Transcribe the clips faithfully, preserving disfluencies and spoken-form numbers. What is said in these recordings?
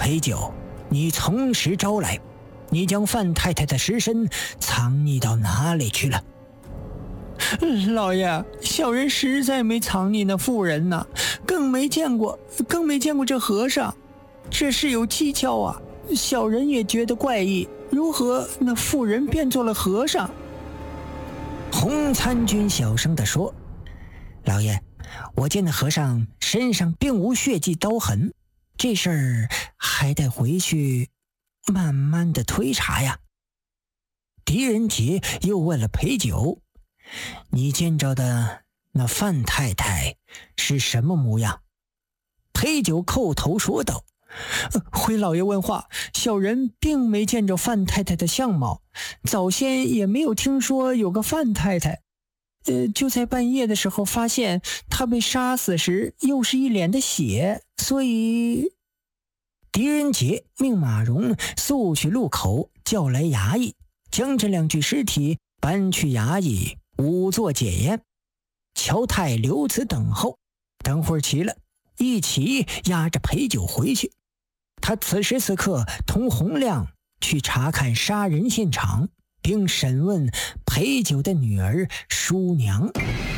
裴九，你从实招来，你将范太太的尸身藏匿到哪里去了？ 老爷，小人实在没藏匿那妇人呢，更没见过，更没见过这和尚，这事有蹊跷啊！小人也觉得怪异，如何那妇人变做了和尚？ 洪参军小声地说：“老爷，我见那和尚身上并无血迹刀痕，这事儿还得回去慢慢的推查呀。”狄仁杰又问了裴九：“你见着的那范太太是什么模样？”裴九叩头说道：“ 呃、回老爷问话，小人并没见着范太太的相貌，早先也没有听说有个范太太。呃，就在半夜的时候发现她被杀死时又是一脸的血，所以……” 狄仁杰命马荣速去路口叫来衙役，将这两具尸体搬去衙役仵作检验。乔太留此等候，等会儿齐了，一起押着裴九回去。他此时此刻同洪亮去查看杀人现场，并审问裴九的女儿叔娘。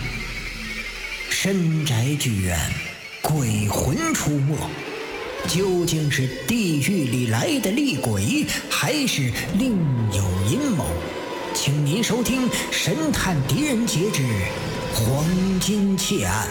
深宅剧院，鬼魂出没，究竟是地狱里来的厉鬼，还是另有阴谋？请您收听《神探狄仁杰之黄金窃案》。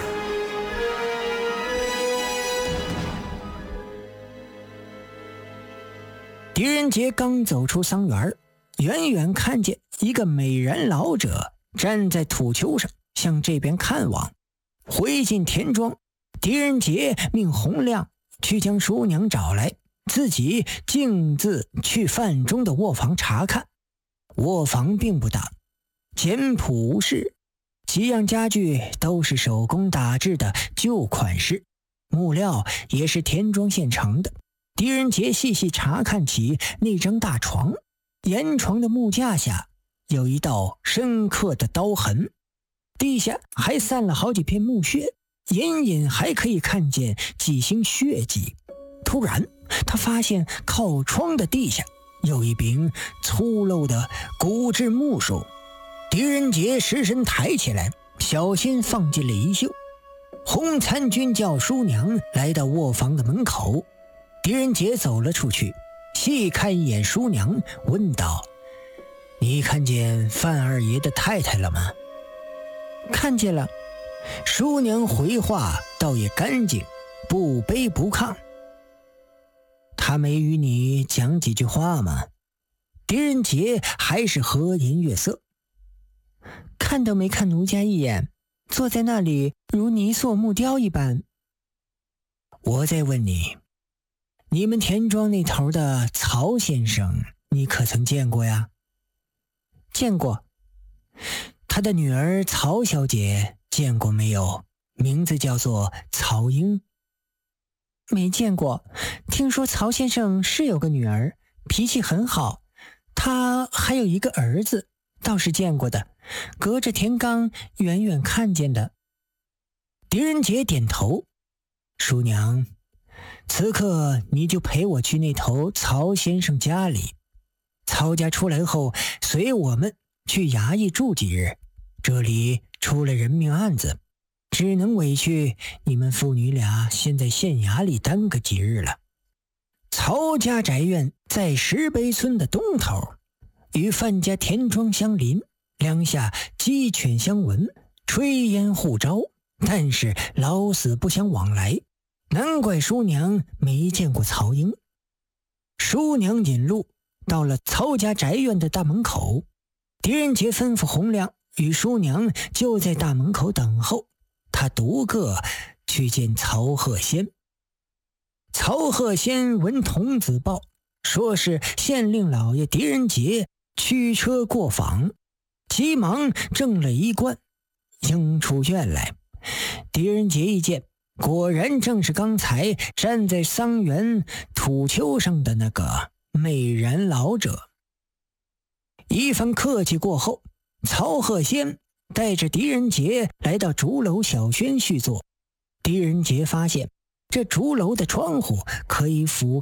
狄仁杰刚走出桑园，远远看见一个美人老者站在土丘上，向这边看望。回进田庄，狄仁杰命洪亮去将叔娘找来，自己径自去范中的卧房查看。卧房并不大，简朴无事，几样家具都是手工打制的旧款式，木料也是田庄现成的。狄仁杰细细查看起那张大床，沿床的木架下有一道深刻的刀痕，地下还散了好几片木屑，隐隐还可以看见几星血迹。突然他发现靠窗的地下有一柄粗陋的骨质木梳，狄仁杰失身抬起来，小心放进了衣袖。洪参军叫叔娘来到卧房的门口，狄仁杰走了出去，细看一眼叔娘，问道：“你看见范二爷的太太了吗？”“ 看见了。” 叔娘回话倒也干净，不卑不亢。“他没与你讲几句话吗？”狄仁杰还是和颜悦色。 “看都没看奴家一眼，坐在那里如泥塑木雕一般。”“ 我再问你，你们田庄那头的曹先生你可曾见过呀？”“ 见过。”“ 他的女儿曹小姐见过没有？名字叫做曹英。”“ 没见过，听说曹先生是有个女儿，脾气很好，他还有一个儿子，倒是见过的，隔着田缸远远看见的。” 狄仁杰点头。“叔娘，此刻你就陪我去那头曹先生家里，曹家出来后随我们去衙役住几日，这里出了人命案子，只能委屈你们父女俩先在县衙里耽搁几日了。”曹家宅院在石碑村的东头，与范家田庄相邻，两下鸡犬相闻，炊烟互招，但是老死不相往来，难怪叔娘没见过曹英。叔娘引路到了曹家宅院的大门口，狄仁杰吩咐洪亮与叔娘就在大门口等候，他独个去见曹鹤仙。曹鹤仙闻童子报，说是县令老爷狄仁杰驱车过访，急忙正了一冠，迎出院来。狄仁杰一见，果然正是刚才站在桑园土丘上的那个美人老者。一番客气过后，曹鹤仙带着狄仁杰来到竹楼小轩叙坐。狄仁杰发现这竹楼的窗户可以俯